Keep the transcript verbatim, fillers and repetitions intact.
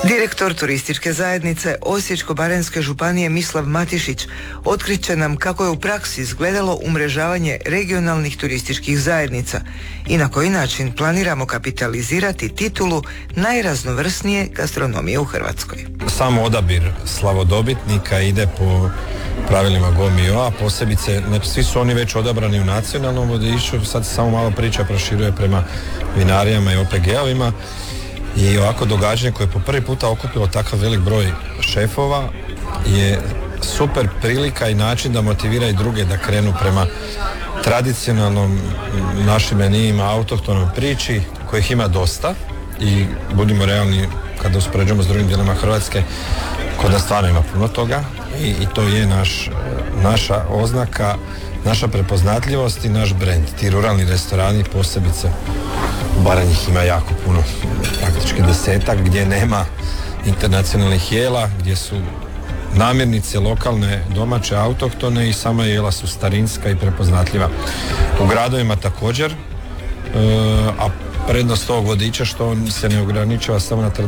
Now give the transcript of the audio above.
Direktor turističke zajednice Osječko-baranjske županije Mislav Matišić otkrit će nam kako je u praksi izgledalo umrežavanje regionalnih turističkih zajednica i na koji način planiramo kapitalizirati titulu najraznovrsnije gastronomije u Hrvatskoj. Sam odabir slavodobitnika ide po pravilima GOMIO-a, posebice, znači svi su oni već odabrani u nacionalnom vodiču, sad se samo malo priča proširuje prema vinarijama i O P G-ovima. I ovako događanje koje je po prvi puta okupilo takav velik broj šefova je super prilika i način da motivira i druge da krenu prema tradicionalnom našim menijima, autohtonoj priči kojih ima dosta i budimo realni kada uspoređujemo s drugim dijelima Hrvatske, kod nas stvarno ima puno toga i, i to je naš, naša oznaka, naša prepoznatljivost i naš brend. Ti ruralni restorani posebice u Baranji ih ima jako puno, praktički desetak, gdje nema internacionalnih jela, gdje su namirnice lokalne, domaće, autohtone i sama jela su starinska i prepoznatljiva. U gradovima također, a prednost ovog vodiča što on se ne ograničava samo na